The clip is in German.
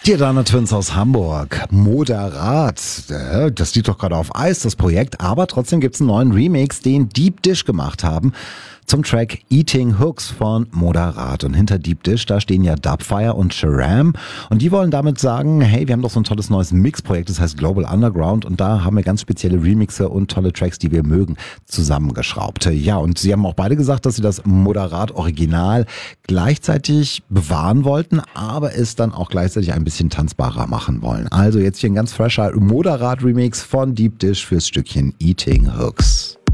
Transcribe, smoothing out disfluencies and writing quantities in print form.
Die Adana Twins aus Hamburg. Moderat. Das liegt doch gerade auf Eis, das Projekt. Aber trotzdem gibt's einen neuen Remix, den Deep Dish gemacht haben. Zum Track Eating Hooks von Moderat. Und hinter Deep Dish, da stehen ja Dubfire und Sharam. Und die wollen damit sagen, hey, wir haben doch so ein tolles neues Mixprojekt, das heißt Global Underground. Und da haben wir ganz spezielle Remixe und tolle Tracks, die wir mögen, zusammengeschraubt. Ja, und sie haben auch beide gesagt, dass sie das Moderat Original gleichzeitig bewahren wollten, aber es dann auch gleichzeitig ein bisschen tanzbarer machen wollen. Also jetzt hier ein ganz fresher Moderat Remix von Deep Dish fürs Stückchen Eating Hooks.